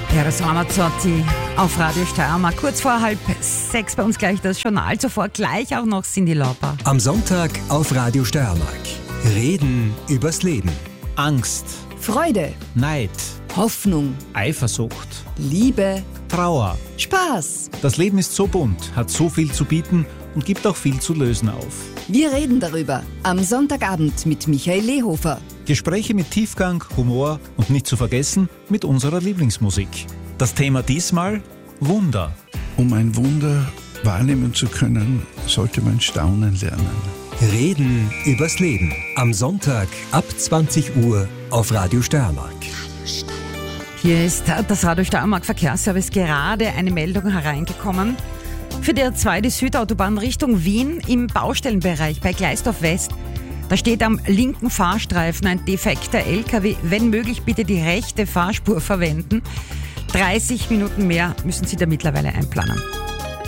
Eros Ramazzotti auf Radio Steiermark. Kurz vor 5:30 bei uns gleich das Journal. Zuvor gleich auch noch Cyndi Lauper. Am Sonntag auf Radio Steiermark. Reden übers Leben. Angst, Freude, Neid, Hoffnung, Eifersucht, Liebe, Trauer. Spaß. Das Leben ist so bunt, hat so viel zu bieten und gibt auch viel zu lösen auf. Wir reden darüber am Sonntagabend mit Michael Lehofer. Gespräche mit Tiefgang, Humor und nicht zu vergessen mit unserer Lieblingsmusik. Das Thema diesmal: Wunder. Um ein Wunder wahrnehmen zu können, sollte man staunen lernen. Reden übers Leben. Am Sonntag ab 20 Uhr auf Radio Steiermark. Hier ist das Radio Steiermark Verkehrsservice. Gerade eine Meldung hereingekommen. Für die A2, die Südautobahn Richtung Wien im Baustellenbereich bei Gleisdorf West. Da steht am linken Fahrstreifen ein defekter LKW. Wenn möglich, bitte die rechte Fahrspur verwenden. 30 Minuten mehr müssen Sie da mittlerweile einplanen.